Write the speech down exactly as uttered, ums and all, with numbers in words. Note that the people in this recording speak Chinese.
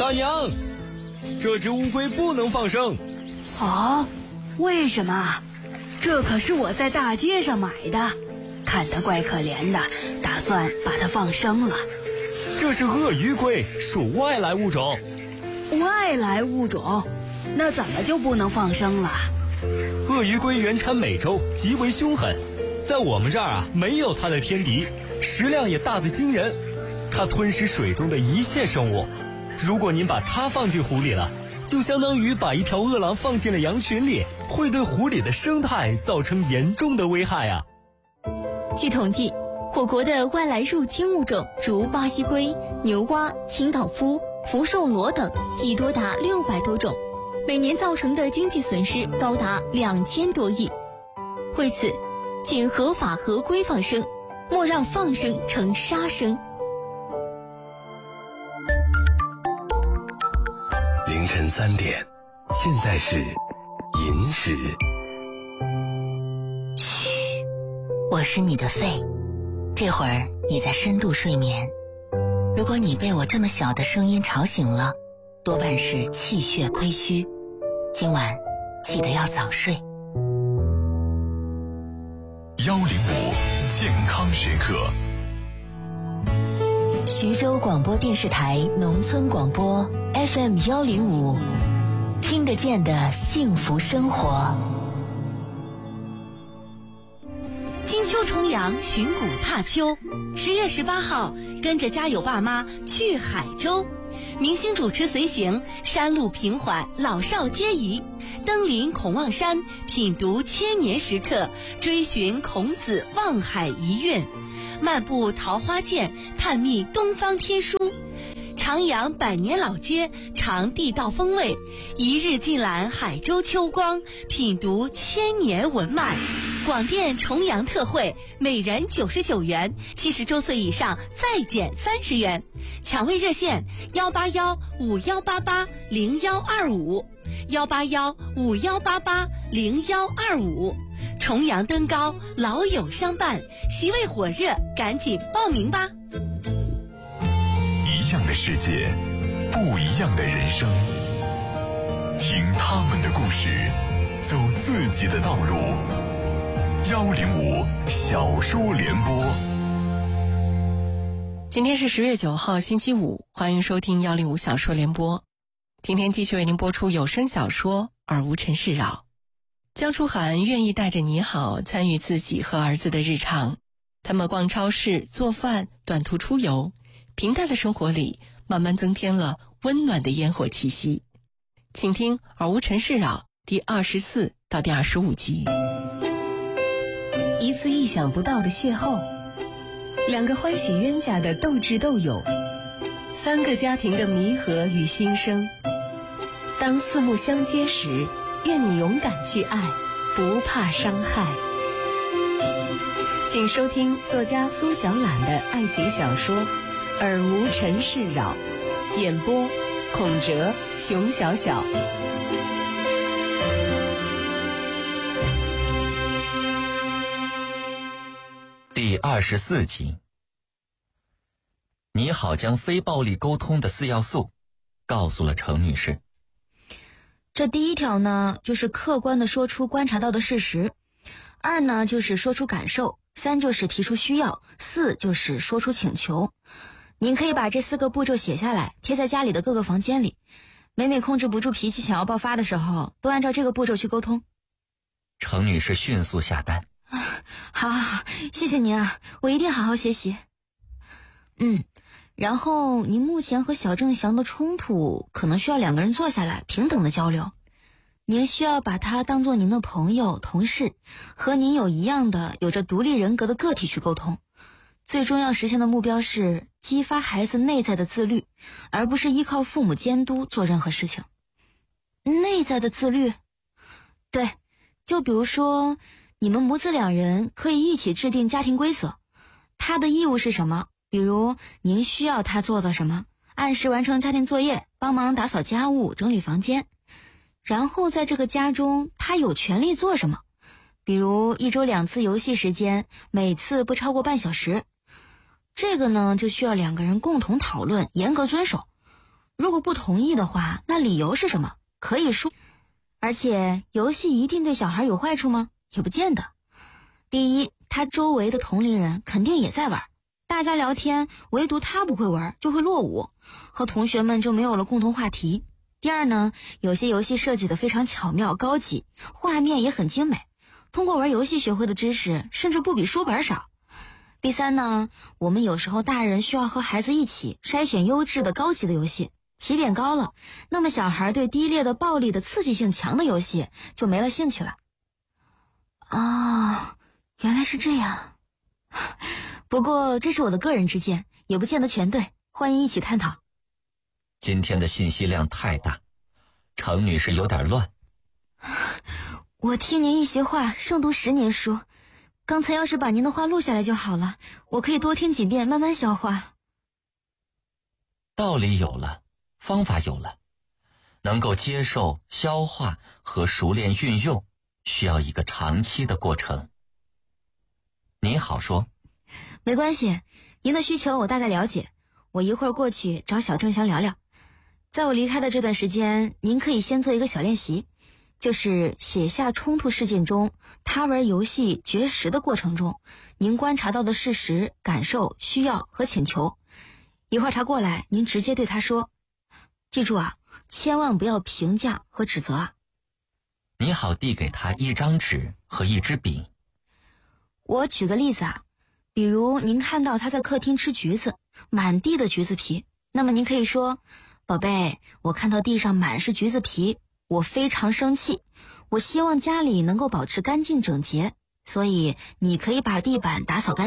大娘，这只乌龟不能放生。 哦，为什么？这可是我在大街上买的，看它怪可怜的，打算把它放生了。 这是鳄鱼龟，属外来物种。 外来物种？那怎么就不能放生了？ 鳄鱼龟原产美洲，极为凶狠，在我们这儿啊，没有它的天敌，食量也大得惊人。它吞食水中的一切生物，如果您把它放进湖里了，就相当于把一条饿狼放进了羊群里，会对湖里的生态造成严重的危害啊。 据统计，我国的外来入侵物种如巴西龟、牛蛙、清道夫、福寿螺等已多达六百多种，每年造成的经济损失高达两千多亿。为此，请合法合规放生，莫让放生成杀生。 凌晨三点，现在是寅时。 嘘，我是你的肺，这会儿你在深度睡眠。如果你被我这么小的声音吵醒了，多半是气血亏虚，今晚记得要早睡。 幺零五健康时刻。 徐州广播电视台农村广播 F M 幺零五，听得见的幸福生活。 金秋重阳，寻古踏秋。十月十八号，跟着家有爸妈去海州，明星主持随行，山路平缓，老少皆宜。登临孔望山，品读千年石刻，追寻孔子望海遗韵。漫步桃花涧，探秘东方天书，徜徉百年老街，尝地道风味，一日尽览海州秋光，品读千年文脉。广电重阳特惠，每人九十九元，七十周岁以上再减三十元。抢位热线：幺八幺五幺八八零幺二五，幺八幺五幺八八零幺二五。重阳登高，老友相伴，席位火热，赶紧报名吧！ 一样的世界，不一样的人生，听他们的故事，走自己的道路。幺零五小说联播。 今天是十月九号，星期五，欢迎收听幺零五小说联播。今天继续为您播出有声小说《尔无尘世扰》。江初涵愿意带着你好参与自己和儿子的日常，他们逛超市、做饭、短途出游，平淡的生活里慢慢增添了温暖的烟火气息。请听《尔无尘世扰》第二十四到第二十五集。 一次意想不到的邂逅，两个欢喜冤家的斗智斗勇，三个家庭的弥合与新生。当四目相接时，愿你勇敢去爱，不怕伤害。请收听作家苏小懒的爱情小说《尔无尘世扰》，演播孔哲、熊小小。 第二十四集。你好将非暴力沟通的四要素告诉了程女士。 这第一条呢，就是客观的说出观察到的事实；二呢，就是说出感受；三就是提出需要；四就是说出请求。您可以把这四个步骤写下来，贴在家里的各个房间里。每每控制不住脾气想要爆发的时候，都按照这个步骤去沟通。 程女士迅速下单。 好好好，谢谢您啊，我一定好好学习。嗯。然后您目前和小郑祥的冲突可能需要两个人坐下来平等的交流，您需要把他当作您的朋友、同事，和您有一样的有着独立人格的个体去沟通。最终要实现的目标是激发孩子内在的自律，而不是依靠父母监督做任何事情。内在的自律？对，就比如说你们母子两人可以一起制定家庭规则，他的义务是什么？比如您需要他做的什么，按时完成家庭作业，帮忙打扫家务，整理房间。然后在这个家中他有权利做什么，比如一周两次游戏时间，每次不超过半小时。这个呢就需要两个人共同讨论，严格遵守。 如果不同意的话，那理由是什么？可以说，而且游戏一定对小孩有坏处吗？也不见得。第一，他周围的同龄人肯定也在玩，大家聊天，唯独他不会玩，就会落伍，和同学们就没有了共同话题。第二呢，有些游戏设计得非常巧妙高级，画面也很精美，通过玩游戏学会的知识甚至不比书本少。第三呢，我们有时候大人需要和孩子一起筛选优质的高级的游戏，起点高了，那么小孩对低劣的暴力的刺激性强的游戏就没了兴趣了。哦，原来是这样。不过这是我的个人之见，也不见得全对，欢迎一起探讨。 今天的信息量太大，程女士有点乱。 我听您一席话胜读十年书，刚才要是把您的话录下来就好了，我可以多听几遍慢慢消化。 道理有了，方法有了，能够接受、消化和熟练运用，需要一个长期的过程。你好说。 没关系，您的需求我大概了解，我一会儿过去找小郑祥聊聊。在我离开的这段时间，您可以先做一个小练习，就是写下冲突事件中他玩游戏绝食的过程中您观察到的事实、感受、需要和请求。一会儿他过来，您直接对他说，记住啊，千万不要评价和指责啊。 你好递给他一张纸和一支笔。 我举个例子啊，比如您看到他在客厅吃橘子，满地的橘子皮，那么您可以说，宝贝，我看到地上满是橘子皮，我非常生气，我希望家里能够保持干净整洁，所以你可以把地板打扫干净。